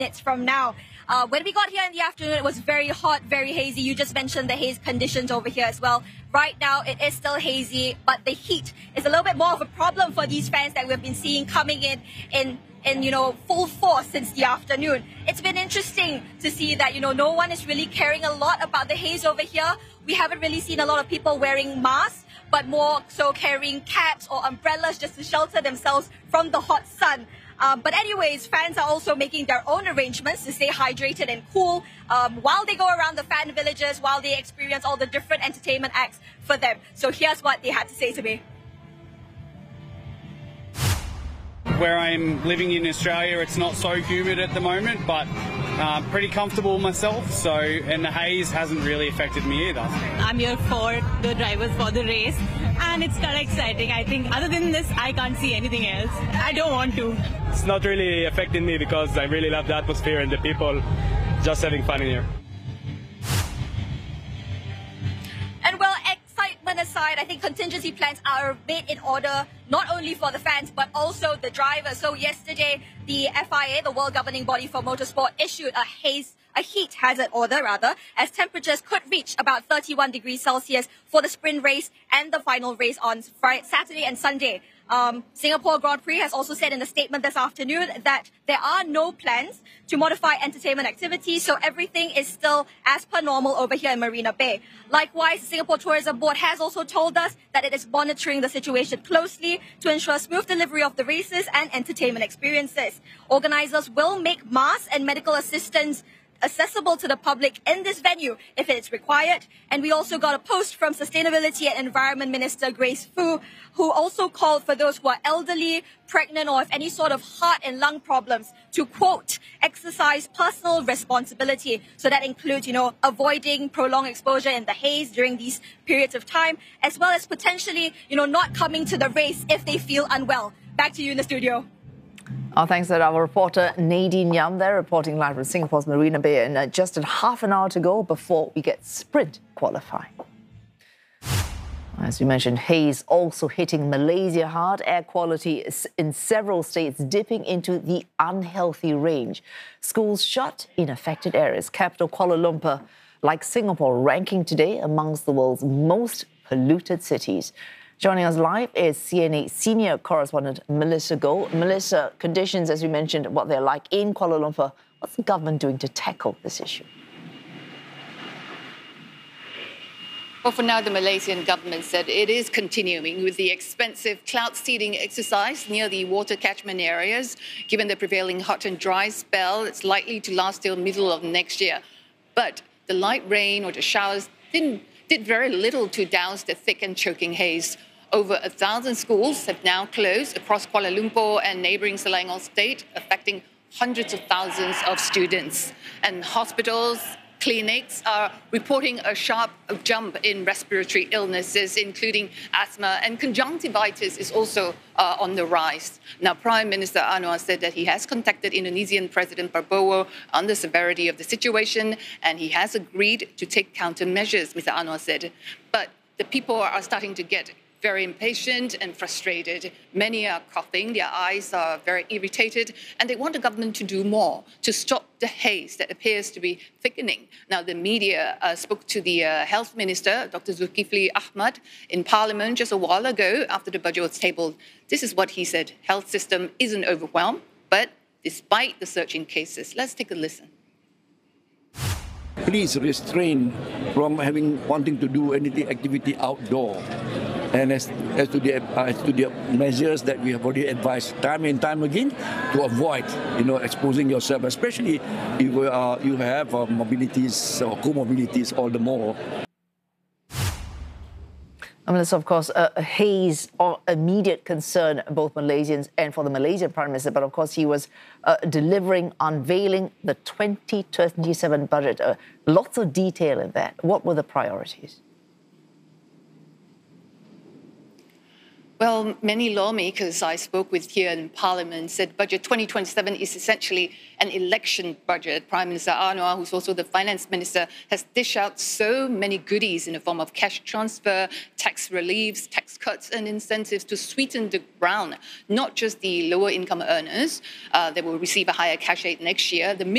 minutes from now. When we got here in the afternoon, it was very hot, very hazy. You just mentioned the haze conditions over here as well. Right now, it is still hazy, but the heat is a little bit more of a problem for these fans that we've been seeing coming in full force since the afternoon. It's been interesting to see that, no one is really caring a lot about the haze over here. We haven't really seen a lot of people wearing masks, but more so carrying caps or umbrellas just to shelter themselves from the hot sun. But anyways, fans are also making their own arrangements to stay hydrated and cool while they go around the fan villages, while they experience all the different entertainment acts for them. So here's what they had to say to me. Where I'm living in Australia, it's not so humid at the moment, but pretty comfortable myself. And the haze hasn't really affected me either. I'm here for the drivers for the race, and it's kind of exciting. I think other than this, I can't see anything else. I don't want to. It's not really affecting me because I really love the atmosphere and the people just having fun in here. And well, excitement aside, I think contingency plans are made in order not only for the fans but also the drivers. So yesterday, the FIA, the World Governing Body for Motorsport, issued a heat hazard order as temperatures could reach about 31 degrees Celsius for the sprint race and the final race on Saturday and Sunday. Singapore Grand Prix has also said in a statement this afternoon that there are no plans to modify entertainment activities, so everything is still as per normal over here in Marina Bay. Likewise, the Singapore Tourism Board has also told us that it is monitoring the situation closely to ensure smooth delivery of the races and entertainment experiences. Organisers will make masks and medical assistance accessible to the public in this venue if it is required. And we also got a post from Sustainability and Environment Minister Grace Fu, who also called for those who are elderly, pregnant, or have any sort of heart and lung problems to, quote, exercise personal responsibility. So that includes, avoiding prolonged exposure in the haze during these periods of time, as well as potentially, not coming to the race if they feel unwell. Back to you in the studio. Our thanks to our reporter Nadine Yam there, reporting live from Singapore's Marina Bay, and just at half an hour to go before we get sprint qualifying. As we mentioned, haze also hitting Malaysia hard. Air quality is in several states dipping into the unhealthy range. Schools shut in affected areas. Capital Kuala Lumpur, like Singapore, ranking today amongst the world's most polluted cities. Joining us live is CNA senior correspondent Melissa Goh. Melissa, conditions, as we mentioned, what they're like in Kuala Lumpur. What's the government doing to tackle this issue? Well, for now, the Malaysian government said it is continuing with the expensive cloud seeding exercise near the water catchment areas. Given the prevailing hot and dry spell, it's likely to last till middle of next year. But the light rain or the showers did very little to douse the thick and choking haze. Over 1,000 schools have now closed across Kuala Lumpur and neighbouring Selangor state, affecting hundreds of thousands of students. And hospitals, clinics are reporting a sharp jump in respiratory illnesses, including asthma, and conjunctivitis is also on the rise. Now, Prime Minister Anwar said that he has contacted Indonesian President Prabowo on the severity of the situation, and he has agreed to take countermeasures, Mr. Anwar said. But the people are starting to get very impatient and frustrated. Many are coughing, their eyes are very irritated, and they want the government to do more to stop the haze that appears to be thickening. Now, the media spoke to the Health Minister, Dr. Zulkifli Ahmad, in Parliament just a while ago after the budget was tabled. This is what he said. Health system isn't overwhelmed, but despite the surge in cases. Let's take a listen. Please restrain from wanting to do any activity outdoor. And as to the measures that we have already advised time and time again to avoid, exposing yourself, especially if you have mobilities or comorbidities, all the more. I mean, it's of course a haze of immediate concern, both Malaysians and for the Malaysian Prime Minister. But of course, he was unveiling the 2027 budget. Lots of detail in that. What were the priorities? Well, many lawmakers I spoke with here in Parliament said Budget 2027 is essentially an election budget. Prime Minister Anwar, who's also the Finance Minister, has dished out so many goodies in the form of cash transfer, tax reliefs, tax cuts and incentives to sweeten the ground. Not just the lower income earners, they will receive a higher cash aid next year. The